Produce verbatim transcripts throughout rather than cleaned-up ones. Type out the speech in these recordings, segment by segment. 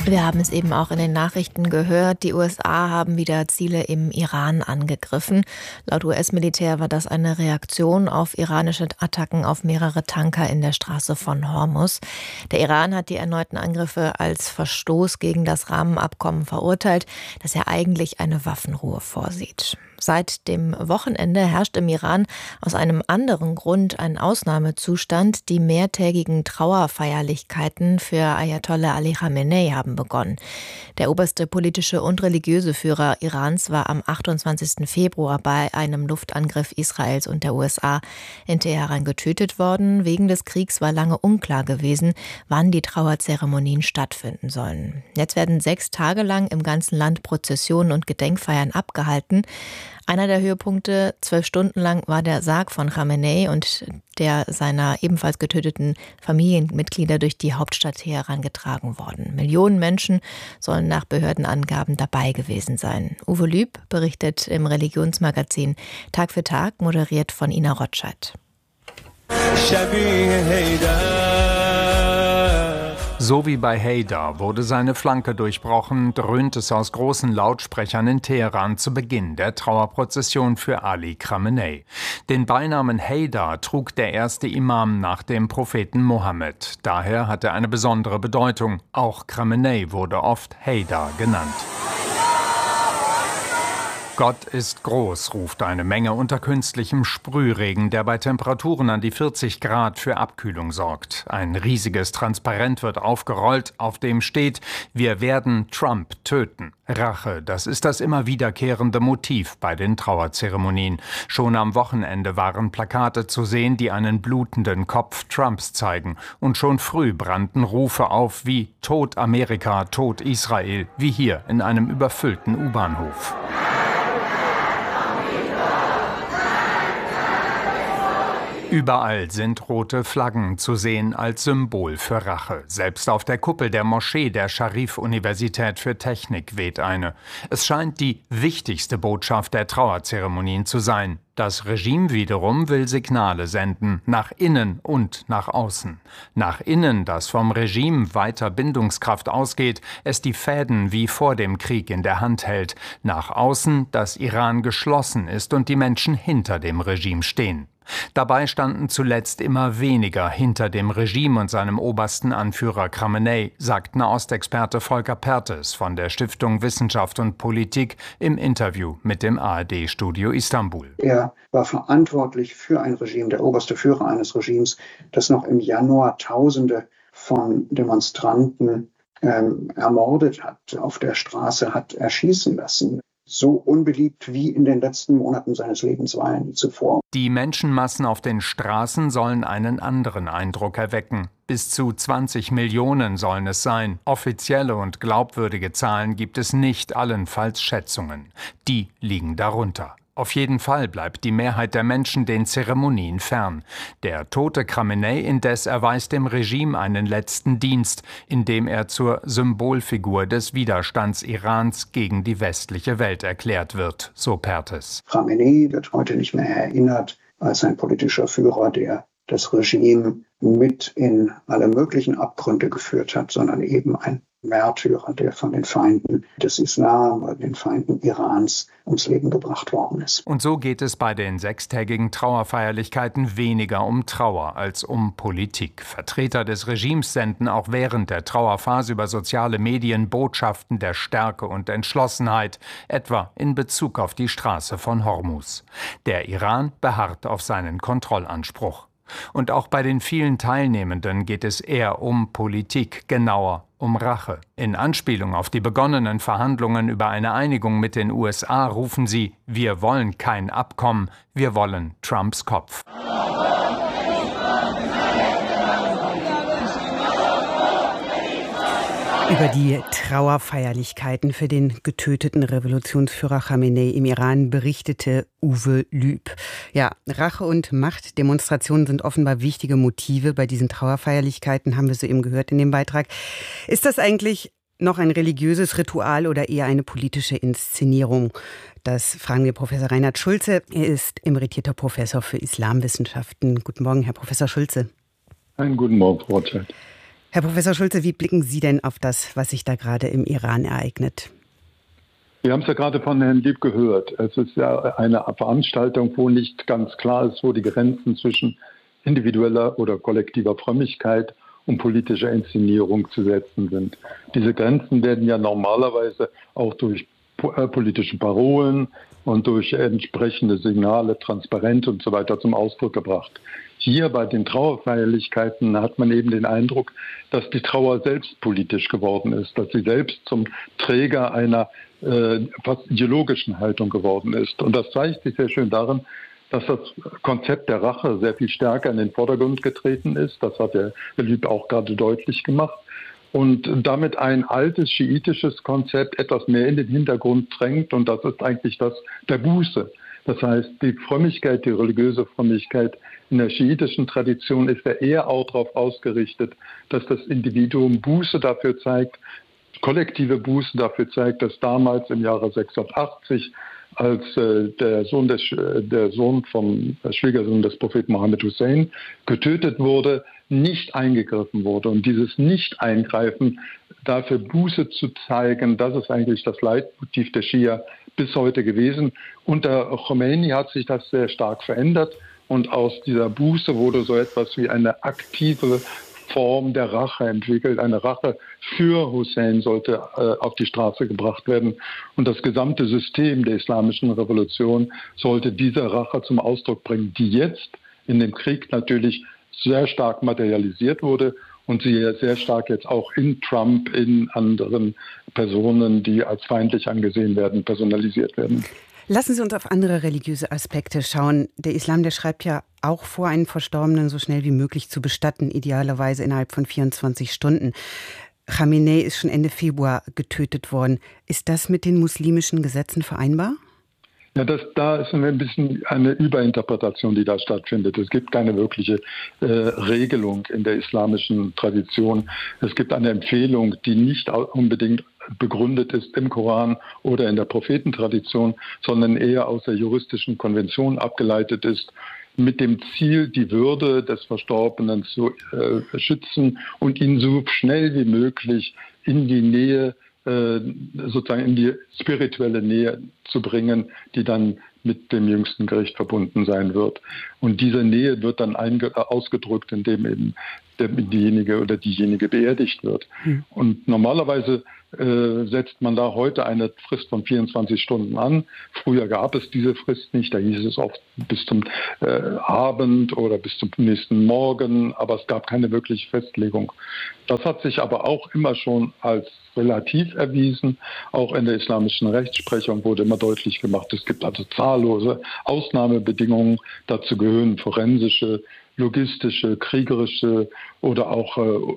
Wir haben es eben auch in den Nachrichten gehört. Die U S A haben wieder Ziele im Iran angegriffen. Laut U S-Militär war das eine Reaktion auf iranische Attacken auf mehrere Tanker in der Straße von Hormuz. Der Iran hat die erneuten Angriffe als Verstoß gegen das Rahmenabkommen verurteilt, das ja eigentlich eine Waffenruhe vorsieht. Seit dem Wochenende herrscht im Iran aus einem anderen Grund ein Ausnahmezustand. Die mehrtägigen Trauerfeierlichkeiten für Ayatollah Ali Khamenei haben begonnen. Der oberste politische und religiöse Führer Irans war am achtundzwanzigsten Februar bei einem Luftangriff Israels und der U S A in Teheran getötet worden. Wegen des Kriegs war lange unklar gewesen, wann die Trauerzeremonien stattfinden sollen. Jetzt werden sechs Tage lang im ganzen Land Prozessionen und Gedenkfeiern abgehalten. Einer der Höhepunkte, zwölf Stunden lang, war der Sarg von Khamenei und der seiner ebenfalls getöteten Familienmitglieder durch die Hauptstadt Teheran getragen worden. Millionen Menschen sollen nach Behördenangaben dabei gewesen sein. Uwe Lüb berichtet im Religionsmagazin Tag für Tag, moderiert von Ina Rotscheid. So wie bei Haydar wurde seine Flanke durchbrochen, dröhnt es aus großen Lautsprechern in Teheran zu Beginn der Trauerprozession für Ali Khamenei. Den Beinamen Haydar trug der erste Imam nach dem Propheten Mohammed. Daher hat er eine besondere Bedeutung. Auch Khamenei wurde oft Haydar genannt. Gott ist groß, ruft eine Menge unter künstlichem Sprühregen, der bei Temperaturen an die vierzig Grad für Abkühlung sorgt. Ein riesiges Transparent wird aufgerollt, auf dem steht: Wir werden Trump töten. Rache, das ist das immer wiederkehrende Motiv bei den Trauerzeremonien. Schon am Wochenende waren Plakate zu sehen, die einen blutenden Kopf Trumps zeigen. Und schon früh brannten Rufe auf wie Tod Amerika, Tod Israel, wie hier in einem überfüllten U-Bahnhof. Überall sind rote Flaggen zu sehen als Symbol für Rache. Selbst auf der Kuppel der Moschee der Scharif-Universität für Technik weht eine. Es scheint die wichtigste Botschaft der Trauerzeremonien zu sein. Das Regime wiederum will Signale senden, nach innen und nach außen. Nach innen, das vom Regime weiter Bindungskraft ausgeht, es die Fäden wie vor dem Krieg in der Hand hält. Nach außen, dass Iran geschlossen ist und die Menschen hinter dem Regime stehen. Dabei standen zuletzt immer weniger hinter dem Regime und seinem obersten Anführer Khamenei, sagt Nahostexperte Volker Perthes von der Stiftung Wissenschaft und Politik im Interview mit dem A R D-Studio Istanbul. Er war verantwortlich für ein Regime, der oberste Führer eines Regimes, das noch im Januar Tausende von Demonstranten ähm, ermordet hat, auf der Straße hat erschießen lassen. So unbeliebt wie in den letzten Monaten seines Lebens war er nie zuvor. Die Menschenmassen auf den Straßen sollen einen anderen Eindruck erwecken. Bis zu zwanzig Millionen sollen es sein. Offizielle und glaubwürdige Zahlen gibt es nicht, allenfalls Schätzungen. Die liegen darunter. Auf jeden Fall bleibt die Mehrheit der Menschen den Zeremonien fern. Der tote Khamenei indes erweist dem Regime einen letzten Dienst, indem er zur Symbolfigur des Widerstands Irans gegen die westliche Welt erklärt wird, so Perthes. Khamenei wird heute nicht mehr erinnert als ein politischer Führer, der das Regime mit in alle möglichen Abgründe geführt hat, sondern eben ein Märtyrer, der von den Feinden des Islam oder den Feinden Irans ums Leben gebracht worden ist. Und so geht es bei den sechstägigen Trauerfeierlichkeiten weniger um Trauer als um Politik. Vertreter des Regimes senden auch während der Trauerphase über soziale Medien Botschaften der Stärke und Entschlossenheit, etwa in Bezug auf die Straße von Hormuz. Der Iran beharrt auf seinen Kontrollanspruch. Und auch bei den vielen Teilnehmenden geht es eher um Politik, genauer um Rache. In Anspielung auf die begonnenen Verhandlungen über eine Einigung mit den U S A rufen sie: Wir wollen kein Abkommen, wir wollen Trumps Kopf. Über die Trauerfeierlichkeiten für den getöteten Revolutionsführer Khamenei im Iran berichtete Uwe Lüb. Ja, Rache und Machtdemonstrationen sind offenbar wichtige Motive bei diesen Trauerfeierlichkeiten, haben wir soeben gehört in dem Beitrag. Ist das eigentlich noch ein religiöses Ritual oder eher eine politische Inszenierung? Das fragen wir Professor Reinhard Schulze. Er ist emeritierter Professor für Islamwissenschaften. Guten Morgen, Herr Professor Schulze. Einen guten Morgen, Frau Rothschild. Herr Professor Schulze, wie blicken Sie denn auf das, was sich da gerade im Iran ereignet? Wir haben es ja gerade von Herrn Lieb gehört. Es ist ja eine Veranstaltung, wo nicht ganz klar ist, wo die Grenzen zwischen individueller oder kollektiver Frömmigkeit und politischer Inszenierung zu setzen sind. Diese Grenzen werden ja normalerweise auch durch politische Parolen und durch entsprechende Signale, transparent und so weiter zum Ausdruck gebracht. Hier bei den Trauerfeierlichkeiten hat man eben den Eindruck, dass die Trauer selbst politisch geworden ist, dass sie selbst zum Träger einer äh, fast ideologischen Haltung geworden ist. Und das zeigt sich sehr schön darin, dass das Konzept der Rache sehr viel stärker in den Vordergrund getreten ist. Das hat der Lieb auch gerade deutlich gemacht. Und damit ein altes schiitisches Konzept etwas mehr in den Hintergrund drängt. Und das ist eigentlich das der Buße. Das heißt, die Frömmigkeit, die religiöse Frömmigkeit in der schiitischen Tradition ist ja eher auch darauf ausgerichtet, dass das Individuum Buße dafür zeigt, kollektive Buße dafür zeigt, dass damals im Jahre sechshundertachtzig, als äh, der Sohn des der Sohn vom Schwiegersohn des Propheten Mohammed Hussein getötet wurde, nicht eingegriffen wurde. Und dieses Nicht-Eingreifen, dafür Buße zu zeigen, das ist eigentlich das Leitmotiv der Schia bis heute gewesen. Unter Khomeini hat sich das sehr stark verändert und aus dieser Buße wurde so etwas wie eine aktive Form der Rache entwickelt. Eine Rache für Hussein sollte äh, auf die Straße gebracht werden. Und das gesamte System der islamischen Revolution sollte diese Rache zum Ausdruck bringen, die jetzt in dem Krieg natürlich sehr stark materialisiert wurde und sie sehr stark jetzt auch in Trump, in anderen Personen, die als feindlich angesehen werden, personalisiert werden. Lassen Sie uns auf andere religiöse Aspekte schauen. Der Islam, der schreibt ja auch vor, einen Verstorbenen so schnell wie möglich zu bestatten, idealerweise innerhalb von vierundzwanzig Stunden. Khamenei ist schon Ende Februar getötet worden. Ist das mit den muslimischen Gesetzen vereinbar? Ja, das, da ist ein bisschen eine Überinterpretation, die da stattfindet. Es gibt keine wirkliche äh, Regelung in der islamischen Tradition. Es gibt eine Empfehlung, die nicht unbedingt begründet ist im Koran oder in der Prophetentradition, sondern eher aus der juristischen Konvention abgeleitet ist, mit dem Ziel, die Würde des Verstorbenen zu äh, schützen und ihn so schnell wie möglich in die Nähe, äh, sozusagen in die spirituelle Nähe zu bringen, die dann mit dem jüngsten Gericht verbunden sein wird. Und diese Nähe wird dann einge- ausgedrückt, indem eben der, diejenige oder diejenige beerdigt wird. Mhm. Und normalerweise äh, setzt man da heute eine Frist von vierundzwanzig Stunden an. Früher gab es diese Frist nicht, da hieß es oft bis zum äh, Abend oder bis zum nächsten Morgen, aber es gab keine wirkliche Festlegung. Das hat sich aber auch immer schon als relativ erwiesen. Auch in der islamischen Rechtsprechung wurde immer deutlich gemacht, es gibt also zahllose Ausnahmebedingungen. Dazu gehören forensische, logistische, kriegerische oder auch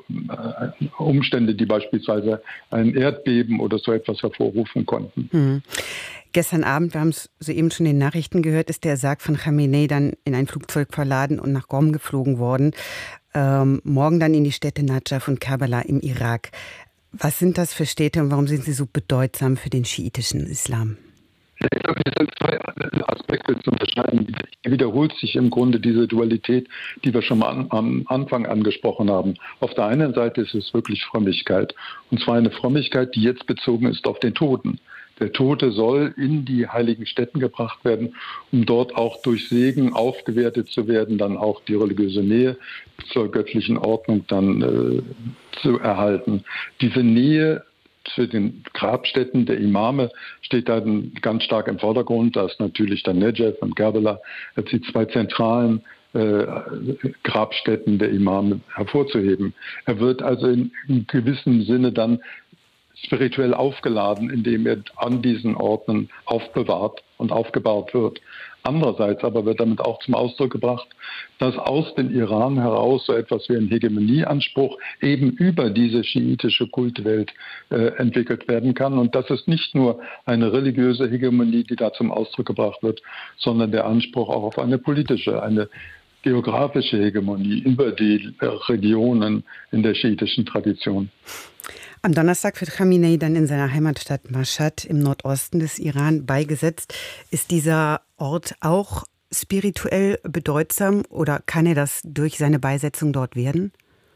äh, Umstände, die beispielsweise ein Erdbeben oder so etwas hervorrufen konnten. Hm. Gestern Abend, wir haben es soeben schon in den Nachrichten gehört, ist der Sarg von Khamenei dann in ein Flugzeug verladen und nach Qom geflogen worden. Ähm, morgen dann in die Städte Najaf und Karbala im Irak. Was sind das für Städte und warum sind sie so bedeutsam für den schiitischen Islam? Ich glaube, es sind zwei Aspekte zu unterscheiden. Hier wiederholt sich im Grunde diese Dualität, die wir schon mal an, am Anfang angesprochen haben. Auf der einen Seite ist es wirklich Frömmigkeit. Und zwar eine Frömmigkeit, die jetzt bezogen ist auf den Toten. Der Tote soll in die heiligen Stätten gebracht werden, um dort auch durch Segen aufgewertet zu werden, dann auch die religiöse Nähe zur göttlichen Ordnung dann äh, zu erhalten. Diese Nähe zu den Grabstätten der Imame steht dann ganz stark im Vordergrund. Da ist natürlich dann Najaf und Karbala als die zwei zentralen äh, Grabstätten der Imame hervorzuheben. Er wird also in, in gewissem Sinne dann spirituell aufgeladen, indem er an diesen Orten aufbewahrt und aufgebaut wird. Andererseits aber wird damit auch zum Ausdruck gebracht, dass aus dem Iran heraus so etwas wie ein Hegemonieanspruch eben über diese schiitische Kultwelt äh, entwickelt werden kann. Und das ist nicht nur eine religiöse Hegemonie, die da zum Ausdruck gebracht wird, sondern der Anspruch auch auf eine politische, eine geografische Hegemonie über die äh, Regionen in der schiitischen Tradition. Am Donnerstag wird Khamenei dann in seiner Heimatstadt Mashhad im Nordosten des Iran beigesetzt. Ist dieser Ort auch spirituell bedeutsam oder kann er das durch seine Beisetzung dort werden?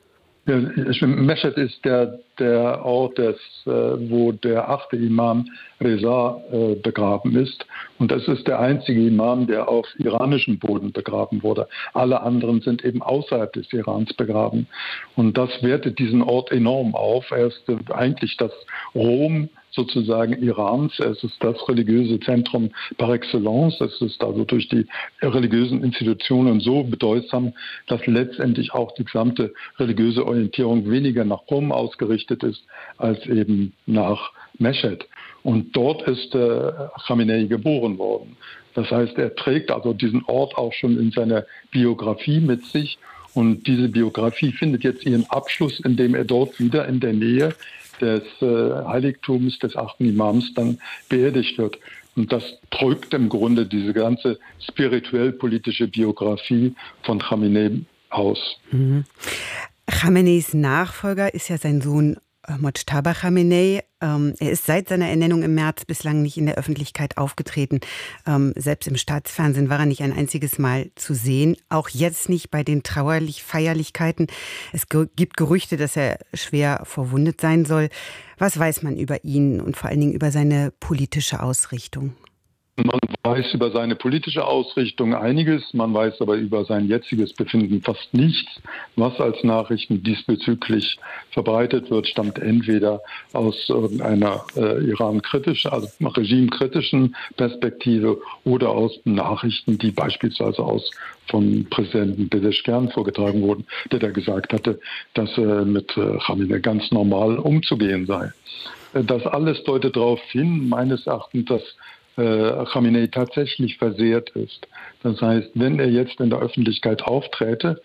Ja, Mesched ist der, der Ort, des, wo der achte Imam Reza begraben ist. Und das ist der einzige Imam, der auf iranischem Boden begraben wurde. Alle anderen sind eben außerhalb des Irans begraben. Und das wertet diesen Ort enorm auf. Er ist eigentlich das Rom sozusagen Irans. Es ist das religiöse Zentrum par excellence. Es ist also durch die religiösen Institutionen so bedeutsam, dass letztendlich auch die gesamte religiöse Orientierung weniger nach Rom ausgerichtet ist, als eben nach Mesched. Und dort ist äh, Khamenei geboren worden. Das heißt, er trägt also diesen Ort auch schon in seiner Biografie mit sich. Und diese Biografie findet jetzt ihren Abschluss, indem er dort wieder in der Nähe des äh, Heiligtums des achten Imams dann beerdigt wird. Und das drückt im Grunde diese ganze spirituell-politische Biografie von Khamenei aus. Mhm. Khameneis Nachfolger ist ja sein Sohn Mojtaba Khamenei. Ähm, er ist seit seiner Ernennung im März bislang nicht in der Öffentlichkeit aufgetreten. Ähm, selbst im Staatsfernsehen war er nicht ein einziges Mal zu sehen. Auch jetzt nicht bei den Trauerfeierlichkeiten. Es ge- gibt Gerüchte, dass er schwer verwundet sein soll. Was weiß man über ihn und vor allen Dingen über seine politische Ausrichtung? Man weiß über seine politische Ausrichtung einiges, man weiß aber über sein jetziges Befinden fast nichts. Was als Nachrichten diesbezüglich verbreitet wird, stammt entweder aus irgendeiner äh, Iran-kritischen, also regimekritischen Perspektive oder aus Nachrichten, die beispielsweise aus von Präsidenten Pezeshkian vorgetragen wurden, der da gesagt hatte, dass äh, mit äh, Khamenei ganz normal umzugehen sei. Äh, das alles deutet darauf hin, meines Erachtens, dass Khamenei tatsächlich versehrt ist. Das heißt, wenn er jetzt in der Öffentlichkeit aufträte,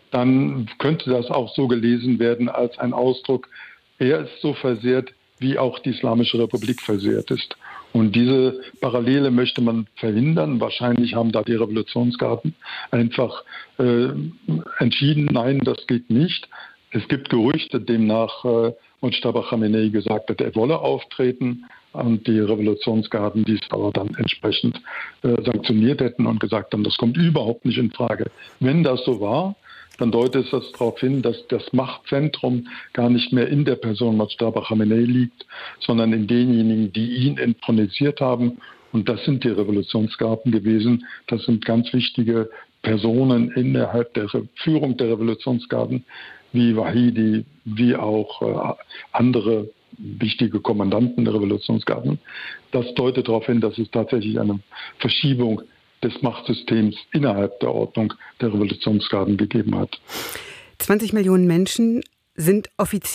dann könnte das auch so gelesen werden als ein Ausdruck, er ist so versehrt, wie auch die Islamische Republik versehrt ist. Und diese Parallele möchte man verhindern. Wahrscheinlich haben da die Revolutionsgarden einfach äh, entschieden, nein, das geht nicht. Es gibt Gerüchte, demnach äh, Mojtaba Khamenei gesagt hat, er wolle auftreten. Und die Revolutionsgarden dies aber dann entsprechend äh, sanktioniert hätten und gesagt haben, das kommt überhaupt nicht in Frage. Wenn das so war, dann deutet es das darauf hin, dass das Machtzentrum gar nicht mehr in der Person Mojtaba Khamenei liegt, sondern in denjenigen, die ihn intronisiert haben. Und das sind die Revolutionsgarden gewesen. Das sind ganz wichtige Personen innerhalb der Re- Führung der Revolutionsgarden, wie Wahidi, wie auch äh, andere wichtige Kommandanten der Revolutionsgarden. Das deutet darauf hin, dass es tatsächlich eine Verschiebung des Machtsystems innerhalb der Ordnung der Revolutionsgarden gegeben hat. zwanzig Millionen Menschen sind offiziell